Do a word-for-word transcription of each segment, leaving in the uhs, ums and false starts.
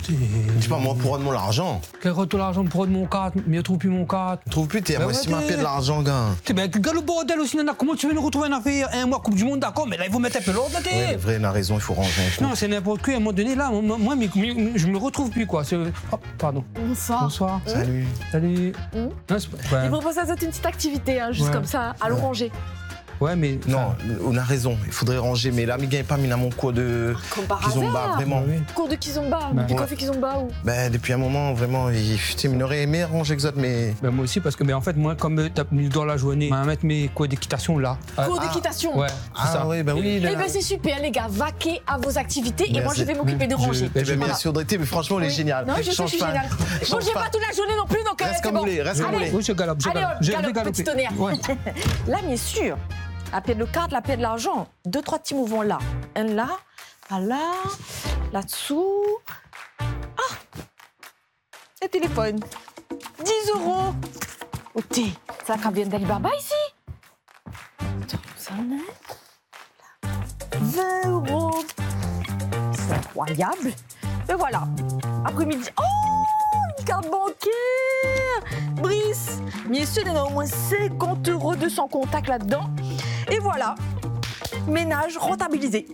Dis pas, moi, pour rendre mon argent. Quel retour l'argent pour rendre mon cadre? Mais je trouve plus mon cadre. Je trouve plus, t'es à Ben moi, ouais, si m'a t'es- fait de l'argent, gars. T'es bien, gars, le bordel aussi, nana. Comment tu veux nous retrouver une affaire un mois Coupe du Monde, d'accord? Mais là, il faut mettre un peu l'ordre, là, t'es. Ouais, vrai, il a raison, il faut ranger. Non, c'est n'importe quoi. À un moment donné, là, moi, moi, mais- mais- je me retrouve plus, quoi. C'est- Oh, pardon. Bonsoir. Bonsoir. Salut. Salut. Mmh. Non, c'est pas- ouais. Il propose à une petite activité, hein, juste Ouais. comme ça, à le ranger. Ouais, mais. Non, on a raison, il faudrait ranger, mais là, il gagne pas mis dans mon cours de Comme par Kizomba, hasard. vraiment. Oui. Cours de Kizomba. Bah, Depuis ouais. quand fait Kizomba ou Ben, depuis un moment, vraiment, il, tu sais, il aurait aimé ranger Exode, mais. Ben, moi aussi, parce que, mais en fait, moi, comme euh, t'as mis dans la journée, on va mettre mes cours d'équitation là. Ah, Cours ah, d'équitation. Ouais, c'est Ah, ça. oui, ben oui. Eh là. ben c'est super les gars, vaquez à vos activités et moi Merci. je vais m'occuper de Je- ranger. Eh ben, bien Voilà. sûr, Dreté, mais franchement, il est Oui. génial. Non, je sais, je Change suis pas. génial. Change Bon, j'ai pas. pas toute la journée non plus, donc euh, Reste c'est comme bon. vous voulez, reste comme Allez. vous voulez. Oui, je galope, je Allez, galope. hop, Je galope, vais galoper. petit tonnerre. Ouais. Là, bien sûr, la paix de carte, la paix de l'argent. Deux, trois petits mouvements là. Un là, un là, là-dessous. Ah, le téléphone. dix euros. Ok, ça quand vient d'Alibaba ici. Attends, ça en est. vingt euros. C'est incroyable. Et voilà. Après-midi. Oh, une carte bancaire. Brice. Bien sûr, il y en a au moins cinquante euros de sans contact là-dedans. Et voilà. Ménage rentabilisé.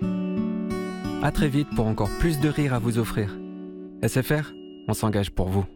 À très vite pour encore plus de rire à vous offrir. S F R, on s'engage pour vous.